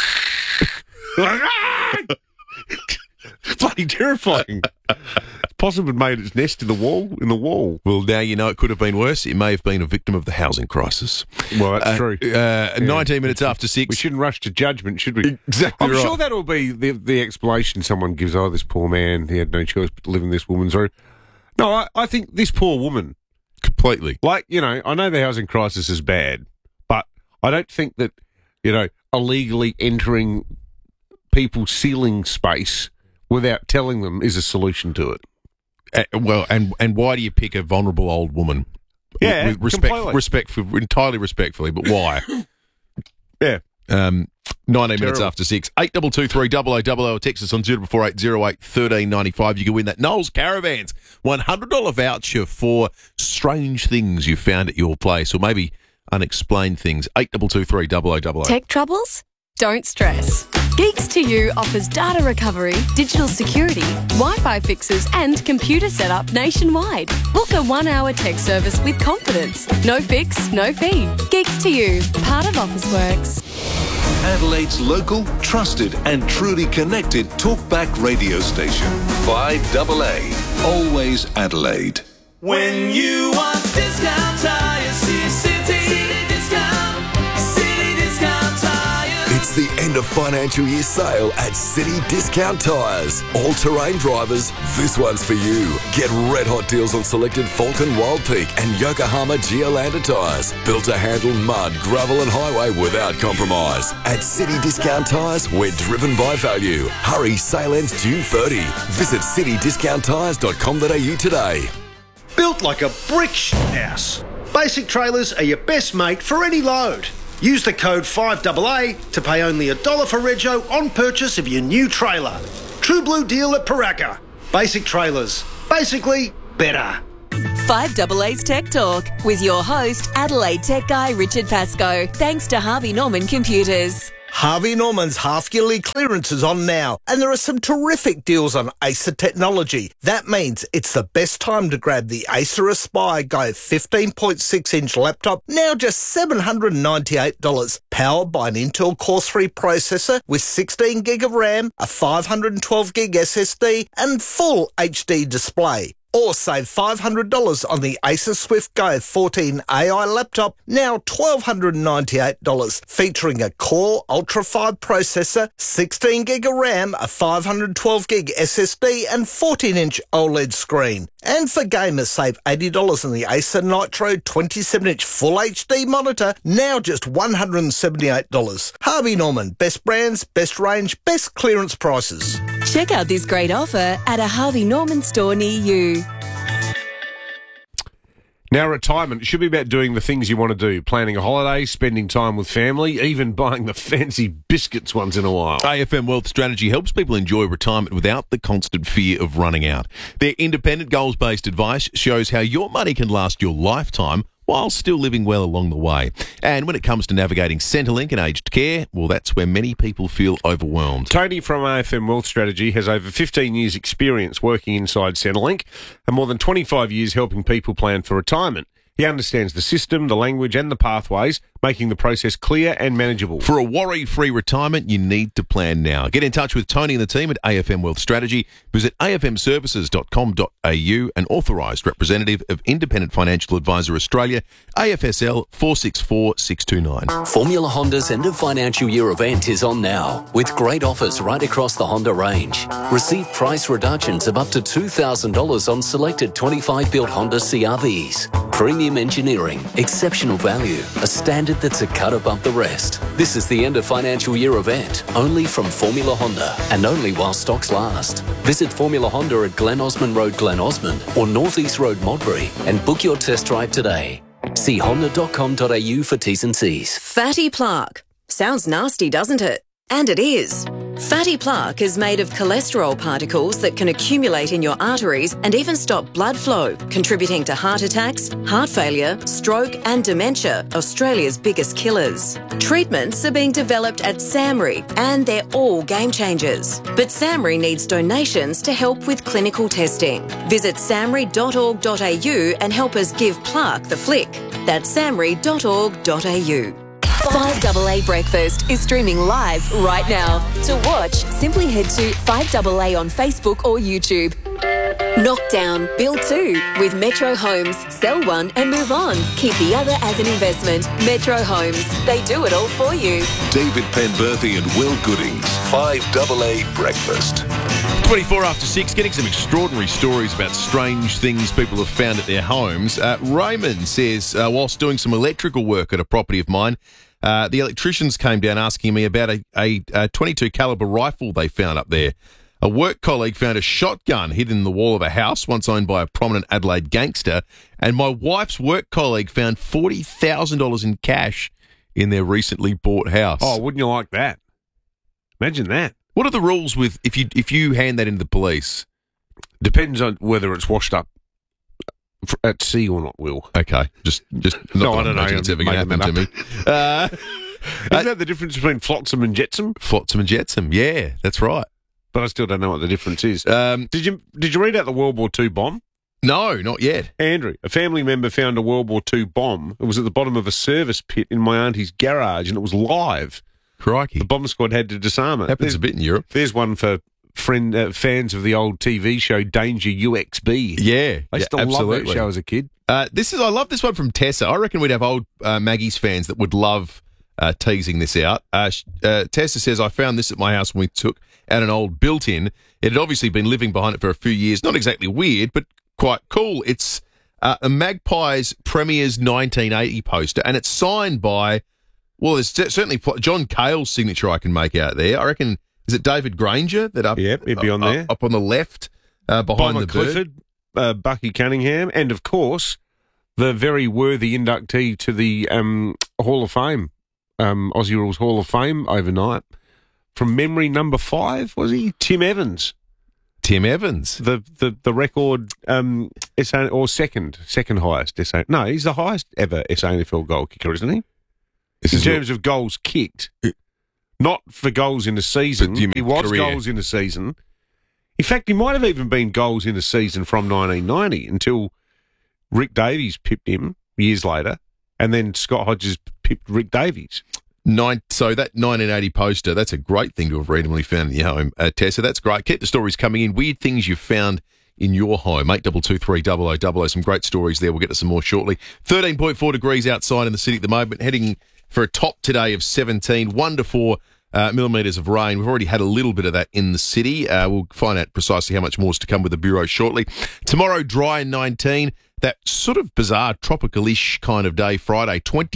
bloody terrifying. Possum had made its nest in the wall. Well, now you know it could have been worse. It may have been a victim of the housing crisis. Well, that's true. 19 minutes after 6. We shouldn't rush to judgment, should we? Exactly I'm right. sure that'll be the explanation someone gives. Oh, this poor man, he had no choice but to live in this woman's room. No, I think this poor woman... Completely. Like, I know the housing crisis is bad, but I don't think that, illegally entering people's ceiling space without telling them is a solution to it. And why do you pick a vulnerable old woman? Yeah, entirely respectfully, but why? Yeah. 19 minutes after 6. 8223 0000. Text us on 0448 08 1395. You can win that Knowles Caravans $100 voucher for strange things you found at your place, or maybe unexplained things. 8223 0000. Tech troubles? Don't stress. Geeks to You offers data recovery, digital security, Wi-Fi fixes and computer setup nationwide. Book a 1-hour tech service with confidence. No fix, no fee. Geeks to You, part of Officeworks. Adelaide's local, trusted and truly connected talkback radio station. 5AA. Always Adelaide. When you want discount tires, see City Discount. City Discount Tires. It's It's the end of financial year sale at City Discount Tyres. All-terrain drivers, this one's for you. Get red hot deals on selected Falcon Wild Peak and Yokohama Geolander tyres. Built to handle mud, gravel and highway without compromise. At City Discount Tyres, we're driven by value. Hurry, sale ends June 30. Visit citydiscounttyres.com.au today. Built like a brick house. Basic Trailers are your best mate for any load. Use the code 5AA to pay only $1 for rego on purchase of your new trailer. True blue deal at Paraka. Basic Trailers. Basically, better. 5AA's Tech Talk with your host, Adelaide Tech Guy Richard Pascoe. Thanks to Harvey Norman Computers. Harvey Norman's half-yearly clearance is on now, and there are some terrific deals on Acer technology. That means it's the best time to grab the Acer Aspire Go 15.6-inch laptop, now just $798. Powered by an Intel Core 3 processor with 16 gig of RAM, a 512 gig SSD, and full HD display. Or save $500 on the Acer Swift Go 14 AI laptop, now $1,298, featuring a Core Ultra 5 processor, 16 gig of RAM, a 512 gig SSD, and 14-inch OLED screen. And for gamers, save $80 on the Acer Nitro 27-inch Full HD monitor, now just $178. Harvey Norman, best brands, best range, best clearance prices. Check out this great offer at a Harvey Norman store near you. Now, retirement should be about doing the things you want to do, planning a holiday, spending time with family, even buying the fancy biscuits once in a while. AFM Wealth Strategy helps people enjoy retirement without the constant fear of running out. Their independent goals-based advice shows how your money can last your lifetime while still living well along the way. And when it comes to navigating Centrelink and aged care, well, that's where many people feel overwhelmed. Tony from AFM Wealth Strategy has over 15 years' experience working inside Centrelink and more than 25 years helping people plan for retirement. He understands the system, the language and the pathways, making the process clear and manageable. For a worry-free retirement, you need to plan now. Get in touch with Tony and the team at AFM Wealth Strategy. Visit afmservices.com.au, an authorised representative of Independent Financial Advisor Australia, AFSL 464629. Formula Honda's end of financial year event is on now, with great offers right across the Honda range. Receive price reductions of up to $2,000 on selected 25-built Honda CR-Vs. Premium engineering, exceptional value, a standard that's a cut above the rest. This is the end of financial year event, only from Formula Honda, and only while stocks last. Visit Formula Honda at Glen Osmond Road, Glen Osmond, or North East Road, Modbury, and book your test drive today. See honda.com.au for T's and C's. Fatty plaque. Sounds nasty, doesn't it? And it is. Fatty plaque is made of cholesterol particles that can accumulate in your arteries and even stop blood flow, contributing to heart attacks, heart failure, stroke and dementia, Australia's biggest killers. Treatments are being developed at SAMRI and they're all game changers. But SAMRI needs donations to help with clinical testing. Visit samri.org.au and help us give plaque the flick. That's samri.org.au. 5AA Breakfast is streaming live right now. To watch, simply head to 5AA on Facebook or YouTube. Knockdown, build 2 with Metro Homes. Sell one and move on. Keep the other as an investment. Metro Homes. They do it all for you. David Penberthy and Will Goodings. 5AA Breakfast. 24 after 6, getting some extraordinary stories about strange things people have found at their homes. Raymond says, whilst doing some electrical work at a property of mine, the electricians came down asking me about a 22 caliber rifle they found up there. A work colleague found a shotgun hidden in the wall of a house once owned by a prominent Adelaide gangster, and my wife's work colleague found $40,000 in cash in their recently bought house. Oh, wouldn't you like that? Imagine that. What are the rules with if you hand that into the police? Depends on whether it's washed up at sea or not, Will. Okay, just no, I don't know. It's ever going to happen to me. Isn't that the difference between flotsam and jetsam? Flotsam and jetsam, yeah, that's right. But I still don't know what the difference is. Did you read out the World War II bomb? No, not yet. Andrew, a family member found a World War II bomb. It was at the bottom of a service pit in my auntie's garage, and it was live. Crikey. The bomb squad had to disarm it. Happens a bit in Europe. There's one for fans of the old TV show Danger UXB. Yeah. I used to love that show as a kid. I love this one from Tessa. I reckon we'd have old Maggie's fans that would love teasing this out. Tessa says, I found this at my house when we took out an old built-in. It had obviously been living behind it for a few years. Not exactly weird, but quite cool. It's a Magpies Premiers 1980 poster, and it's signed by, well, there's certainly John Cale's signature I can make out there. I reckon, is it David Granger? Yep, it'd be on there. Up on the left, behind Bomber the Clifford, Bucky Cunningham, and, of course, the very worthy inductee to the Hall of Fame, Aussie Rules Hall of Fame overnight. From memory, number 5, was he? Tim Evans. Tim Evans. The record or second highest SA. No, he's the highest ever SANFL goal kicker, isn't he? In terms of goals kicked. Not for goals in the season. He was career? Goals in the season. In fact, he might have even been goals in the season from 1990 until Rick Davies pipped him years later, and then Scott Hodges pipped Rick Davies. So that 1980 poster, that's a great thing to have randomly found in your home, Tessa. That's great. Keep the stories coming in. Weird things you've found in your home. 8223 0000. Some great stories there. We'll get to some more shortly. 13.4 degrees outside in the city at the moment. Heading for a top today of 17. 1 to 4 millimetres of rain. We've already had a little bit of that in the city. We'll find out precisely how much more is to come with the Bureau shortly. Tomorrow, dry and 19. That sort of bizarre tropical-ish kind of day. Friday,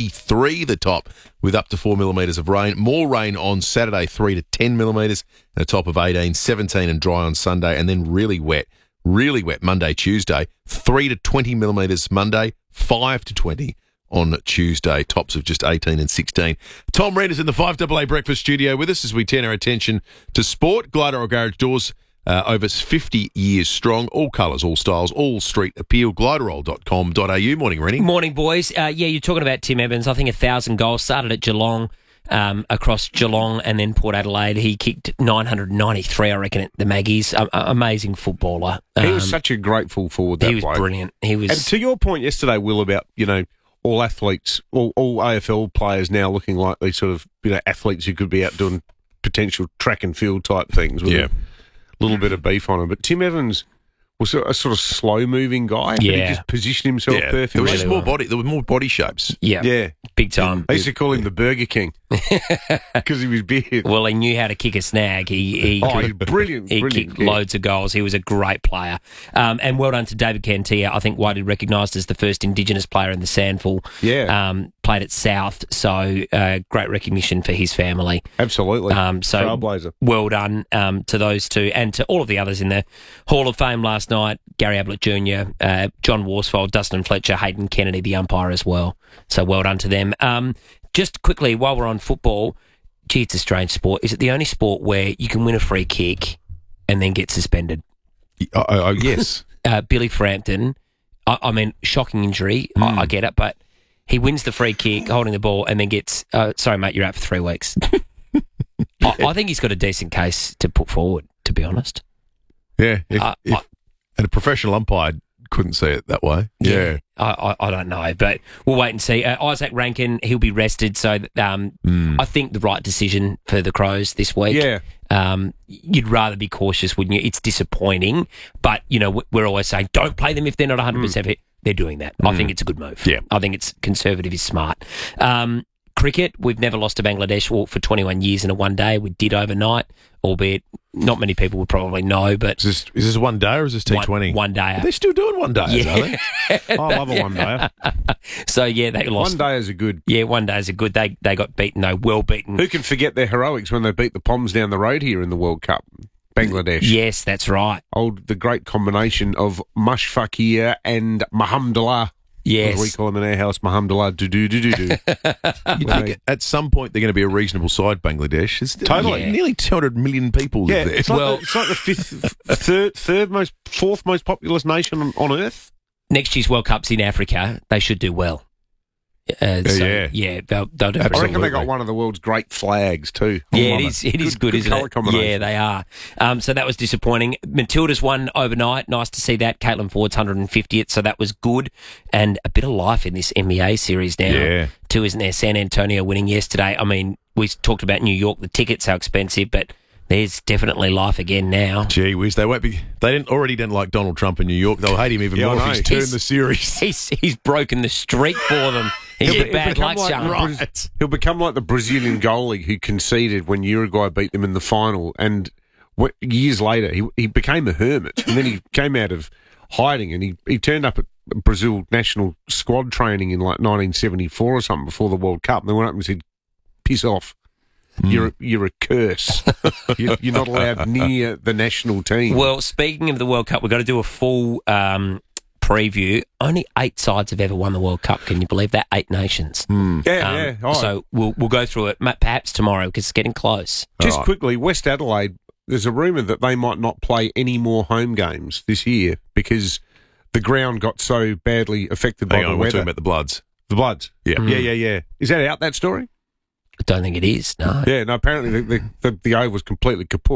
23 the top with up to 4 millimetres of rain. More rain on Saturday, 3 to 10 millimetres. And a top of 18, 17 and dry on Sunday. And then really wet Monday, Tuesday. 3 to 20 millimetres Monday, 5 to 20 on Tuesday. Tops of just 18 and 16. Tom Reed is in the 5AA Breakfast studio with us as we turn our attention to sport. Glider Garage Doors. Over 50 years strong, all colours, all styles, all street appeal, gliderroll.com.au. Morning, Rennie. Morning, boys. You're talking about Tim Evans. I think 1,000 goals. Started at Geelong, across Geelong and then Port Adelaide. He kicked 993, I reckon, at the Maggies. Amazing footballer. He was such a great full forward, that He was bloke. brilliant. He was. And to your point yesterday, Will, about, all athletes, all AFL players now looking like these sort of, athletes who could be out doing potential track and field type things. Yeah. Little bit of beef on him, but Tim Evans was a sort of slow-moving guy. But he just positioned himself perfectly. There was just more body. There were more body shapes. Yeah, big time. I used to call him the Burger King because he was big. Well, he knew how to kick a snag. He he's brilliant. He brilliant, kicked loads of goals. He was a great player. And well done to David Cantia. I think widely recognised as the first Indigenous player in the SANFL. Yeah. Played at South, so great recognition for his family. Absolutely. So Trailblazer. Well done to those two and to all of the others in the Hall of Fame last night. Gary Ablett Jr., John Worsfold, Dustin Fletcher, Hayden Kennedy, the umpire as well. So well done to them. Just quickly, while we're on football, gee, it's a strange sport. Is it the only sport where you can win a free kick and then get suspended? Yes. Billy Frampton, I mean, shocking injury. I get it, but he wins the free kick, holding the ball, and then gets, sorry, mate, you're out for 3 weeks. I think he's got a decent case to put forward, to be honest. Yeah. And a professional umpire couldn't see it that way. Yeah. I don't know, but we'll wait and see. Isaac Rankin, he'll be rested, so I think the right decision for the Crows this week. Yeah. You'd rather be cautious, wouldn't you? It's disappointing, but, we're always saying don't play them if they're not 100% fit. They're doing that. I think it's a good move. Yeah. I think it's conservative is smart. Cricket, we've never lost to Bangladesh for 21 years in a one day. We did overnight, albeit not many people would probably know. But is this one day or is this T20? One day. They're still doing one days, are they? I love a one day. So yeah, they lost. One day is a good. Yeah, one day is a good. They got beaten though, well beaten. Who can forget their heroics when they beat the Poms down the road here in the World Cup? Bangladesh. Yes, that's right. The great combination of Mushfaqir and Mahamdullah. Yes. As we call them in our house, Mahamdullah. You think at some point they're going to be a reasonable side, Bangladesh. It's totally. Nearly 200 million people live there. It's like the fourth most populous nation on earth. Next year's World Cup's in Africa. They should do well. They'll do. I reckon they got one of the world's great flags too. Yeah, it is good, isn't it? Yeah, they are. So that was disappointing. Matilda's won overnight. Nice to see that. Caitlin Ford's 150th, so that was good. And a bit of life in this NBA series now, too, isn't there? San Antonio winning yesterday. I mean, we talked about New York, the tickets, how expensive, but there's definitely life again now. Gee whiz, they won't be. They didn't like Donald Trump in New York. They'll hate him even more if he's turned the series. He's broken the streak for them. He's He'll a bad become luck charm. He'll become like the Brazilian goalie who conceded when Uruguay beat them in the final, and years later he became a hermit, and then he came out of hiding, and he turned up at Brazil national squad training in like 1974 or something before the World Cup, and they went up and said, "Piss off. You're a curse. You're not allowed near the national team." Well, speaking of the World Cup, we've got to do a full preview. Only 8 sides have ever won the World Cup. Can you believe that? 8 nations. Yeah. All right. So we'll go through it perhaps tomorrow because it's getting close. Just quickly, West Adelaide, there's a rumour that they might not play any more home games this year because the ground got so badly affected by the weather. We're talking about the Bloods. The Bloods? Yeah. Yeah. Is that out, that story? I don't think it is, no. Yeah, no, apparently the oval was completely kaput.